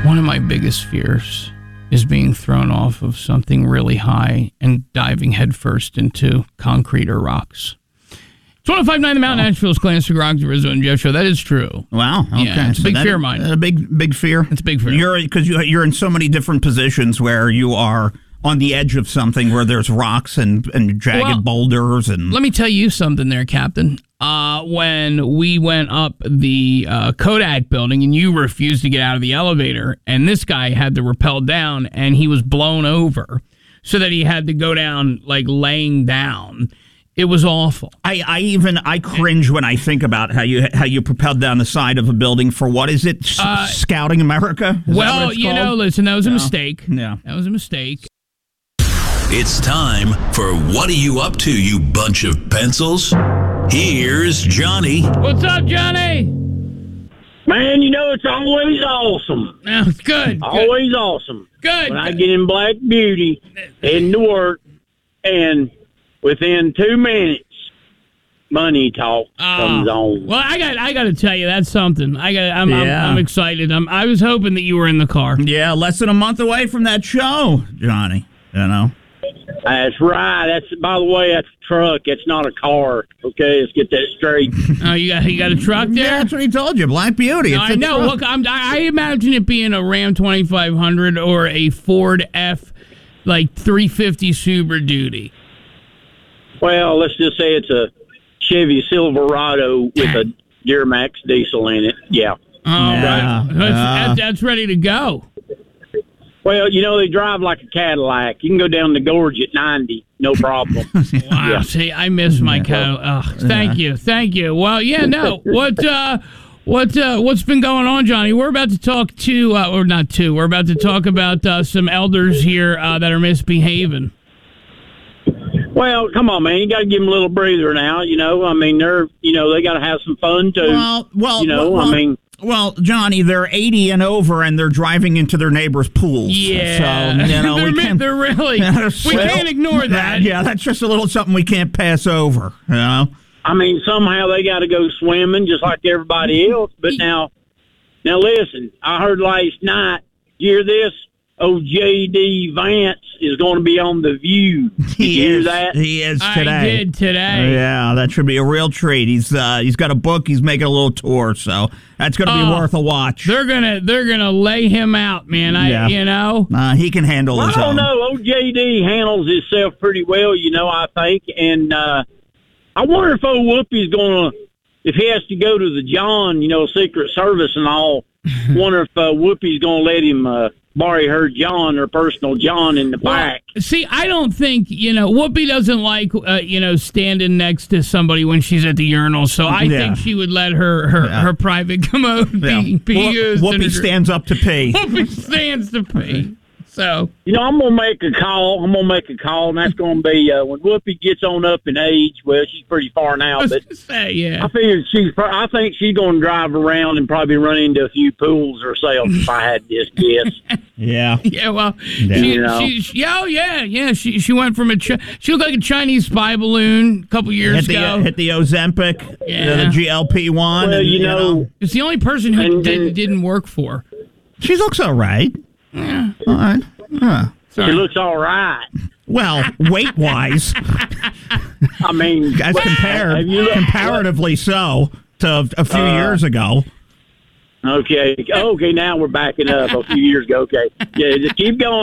One of my biggest fears is being thrown off of something really high and diving headfirst into concrete or rocks. It's 105.9 The Mountain, Nashville's Clarence Groggs, Rizzo and Jeff Show. That is true. Wow. Okay. Yeah, it's a big fear of mine. A big fear? It's a big fear. Because you're in so many different positions where you are on the edge of something where there's rocks and jagged boulders. And let me tell you something there, Captain. When we went up the Kodak building and you refused to get out of the elevator, and this guy had to rappel down and he was blown over so that he had to go down like laying down. It was awful. I cringe when I think about how you propelled down the side of a building for what is it? Scouting America? Well, listen, that was a mistake. Yeah. That was a mistake. It's time for What Are You Up To, You Bunch of Pencils? Here's Johnny. What's up, Johnny? Man, it's always awesome. Oh, good. Always awesome. Good. When I get in Black Beauty, heading to work, and within 2 minutes, Money Talk comes on. Well, I got to tell you, that's something. I'm excited. I was hoping that you were in the car. Yeah, less than a month away from that show, Johnny. That's right. By the way, that's a truck. It's not a car. Okay, let's get that straight. Oh, you got a truck there? Yeah, that's what he told you. Black Beauty. No, I know. Look, I imagine it being a Ram 2500 or a Ford F, 350 Super Duty. Well, let's just say it's a Chevy Silverado with a Duramax diesel in it. Yeah. Oh, right. That's ready to go. Well, they drive like a Cadillac. You can go down the gorge at 90, no problem. Wow. Yeah. See, I miss my Cadillac. Thank you. Well, yeah, no. What's been going on, Johnny? We're about to talk we're about to talk about some elders here that are misbehaving. Well, come on, man. You got to give them a little breather now. They're, they got to have some fun too. Well, Johnny, they're 80 and over, and they're driving into their neighbors' pools. Yeah, so, they're really. We can't ignore that. Yeah, that's just a little something we can't pass over. Somehow they got to go swimming just like everybody else. But now listen. I heard last night. You hear this? J.D. Vance is going to be on The View. Did you hear that? He is today. I did today. Yeah, that should be a real treat. He's got a book. He's making a little tour, so that's going to be worth a watch. They're gonna lay him out, man. He can handle his own. I don't know. J.D. handles himself pretty well, I think. And I wonder if old Whoopi's going to, if he has to go to the John, Secret Service and all, wonder if Whoopi's going to let him borrow her John, her personal John in the back. See, I don't think, Whoopi doesn't like, standing next to somebody when she's at the urinal, so I think she would let her private commode be used. Whoopi stands up to pee. Whoopi stands to pee. So, I'm going to make a call. And that's going to be when Whoopi gets on up in age. Well, she's pretty far now, but I think she's going to drive around and probably run into a few pools herself if I had this guess. Yeah. Yeah, well, she went from she looked like a Chinese spy balloon a couple years ago. Hit the Ozempic, the GLP-1. Well, it's the only person who didn't work for. She looks all right. Yeah. All right. She looks all right. Well, weight-wise. As comparatively so to a few years ago. Okay, now we're backing up a few years ago. Okay. Yeah, just keep going.